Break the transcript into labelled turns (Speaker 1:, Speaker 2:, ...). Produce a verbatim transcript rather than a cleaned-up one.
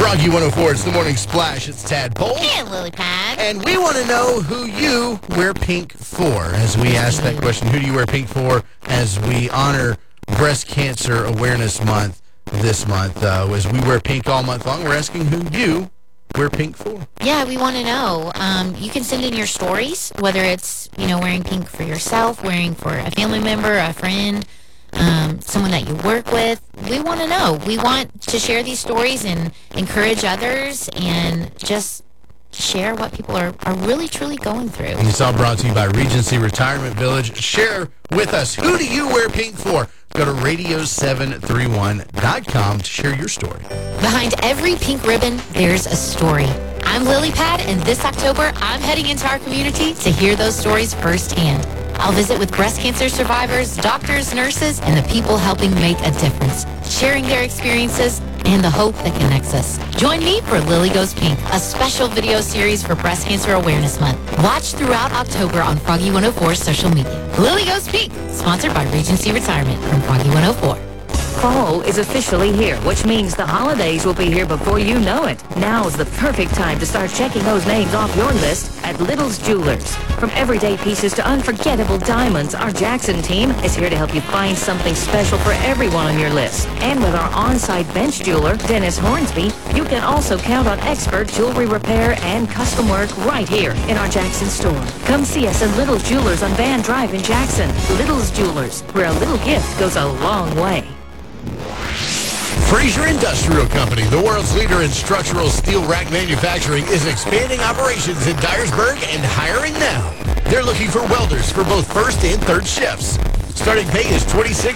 Speaker 1: Froggy one oh four, it's the Morning Splash. It's Tadpole.
Speaker 2: And Lily Pad.
Speaker 1: And we want to know who you wear pink for. As we ask that question, who do you wear pink for, as we honor Breast Cancer Awareness Month this month. Uh, as we wear pink all month long, we're asking who you wear pink for.
Speaker 2: Yeah, we want to know. Um, you can send in your stories, whether it's, you know, wearing pink for yourself, wearing for a family member, a friend, um, someone that you work with. We want to know. We want to share these stories and encourage others and just share what people are, are really, truly going through.
Speaker 1: And it's all brought to you by Regency Retirement Village. Share with us, who do you wear pink for? Go to radio seven three one dot com to share your story.
Speaker 2: Behind every pink ribbon, there's a story. I'm Lily Pad, and this October, I'm heading into our community to hear those stories firsthand. I'll visit with breast cancer survivors, doctors, nurses, and the people helping make a difference, sharing their experiences and the hope that connects us. Join me for Lily Goes Pink, a special video series for Breast Cancer Awareness Month. Watch throughout October on Froggy one oh four's social media. Lily Goes Pink, sponsored by Regency Retirement from Froggy one oh four.
Speaker 3: Fall is officially here, which means the holidays will be here before you know it. Now's the perfect time to start checking those names off your list at Little's Jewelers. From everyday pieces to unforgettable diamonds, our Jackson team is here to help you find something special for everyone on your list. And with our on-site bench jeweler, Dennis Hornsby, you can also count on expert jewelry repair and custom work right here in our Jackson store. Come see us at Little's Jewelers on Van Drive in Jackson. Little's Jewelers, where a little gift goes a long way.
Speaker 1: Fraser Industrial Company, the world's leader in structural steel rack manufacturing, is expanding operations in Dyersburg and hiring now. They're looking for welders for both first and third shifts. Starting pay is twenty-six